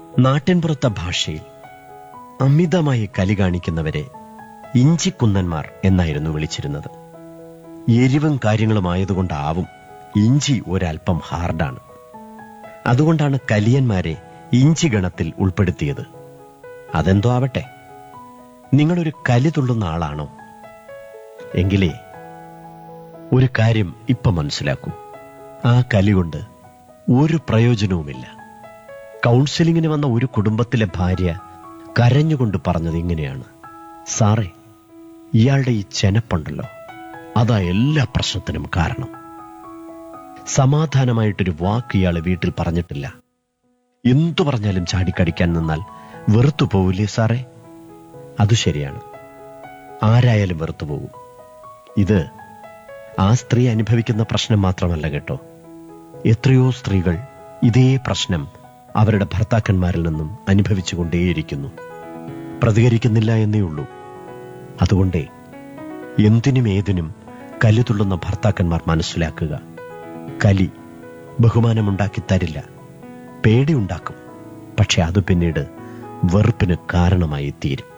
നാട്ടിൻപുറത്തെ ഭാഷയിൽ അമിതമായി കലി കാണിക്കുന്നവരെ ഇഞ്ചിക്കുന്നന്മാർ എന്നായിരുന്നു വിളിച്ചിരുന്നത്. എരിവും കാര്യങ്ങളുമായതുകൊണ്ടാവും ഇഞ്ചി ഒരൽപ്പം ഹാർഡാണ്. അതുകൊണ്ടാണ് കലിയന്മാരെ ഇഞ്ചി ഗണത്തിൽ ഉൾപ്പെടുത്തിയത്. അതെന്തോ ആവട്ടെ, നിങ്ങളൊരു കലി തുള്ളുന്ന ആളാണോ? എങ്കിലേ ഒരു കാര്യം ഇപ്പം മനസ്സിലാക്കൂ. ആ കലി കൊണ്ട് ഒരു പ്രയോജനവുമില്ല. കൗൺസിലിങ്ങിന് വന്ന ഒരു കുടുംബത്തിലെ ഭാര്യ കരഞ്ഞുകൊണ്ട് പറഞ്ഞത് ഇങ്ങനെയാണ്: സാറേ, ഇയാളുടെ ഈ ചെനപ്പുണ്ടല്ലോ, അതാ എല്ലാ പ്രശ്നത്തിനും കാരണം. സമാധാനമായിട്ടൊരു വാക്ക് ഇയാള് വീട്ടിൽ പറഞ്ഞിട്ടില്ല. എന്തു പറഞ്ഞാലും ചാടിക്കടിക്കാൻ നിന്നാൽ വെറുത്തു പോവില്ലേ സാറേ? അത് ശരിയാണ്, ആരായാലും വെറുത്തു പോകും. ഇത് ആ സ്ത്രീ അനുഭവിക്കുന്ന പ്രശ്നം മാത്രമല്ല കേട്ടോ. എത്രയോ സ്ത്രീകൾ ഇതേ പ്രശ്നം അവരുടെ ഭർത്താക്കന്മാരിൽ നിന്നും അനുഭവിച്ചുകൊണ്ടേയിരിക്കുന്നു. പ്രതികരിക്കുന്നില്ല എന്നേ ഉള്ളൂ. അതുകൊണ്ടേ എന്തിനും ഏതിനും കലി തുള്ളുന്ന ഭർത്താക്കന്മാർ മനസ്സിലാക്കുക, കലി ബഹുമാനമുണ്ടാക്കി തരില്ല, പേടിയുണ്ടാക്കും. പക്ഷെ അത് പിന്നീട് വെറുപ്പിന് കാരണമായി തീരും.